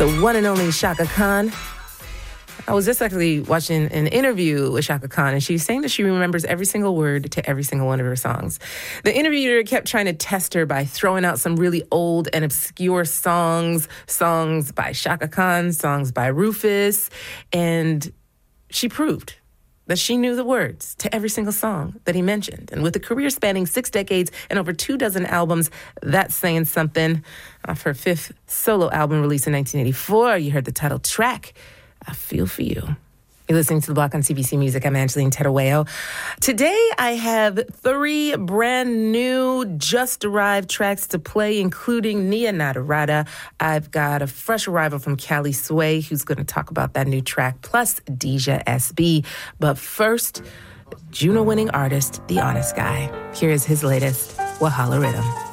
the one and only Chaka Khan. I was just actually watching an interview with Chaka Khan, and she's saying that she remembers every single word to every single one of her songs. The interviewer kept trying to test her by throwing out some really old and obscure songs by Chaka Khan, songs by Rufus, and she proved that she knew the words to every single song that he mentioned. And with a career spanning 6 decades and over 24 albums, that's saying something. Off her 5th solo album released in 1984, you heard the title track, I Feel For You. You're listening to The Block on CBC Music. I'm Angeline Terueo. Today, I have 3 brand new, just-arrived tracks to play, including Nia Nadarada. I've got a fresh arrival from Cali Sway, who's going to talk about that new track, plus Deja SB. But first, Juno-winning artist, The Honest Guy. Here is his latest, Wahala Rhythm.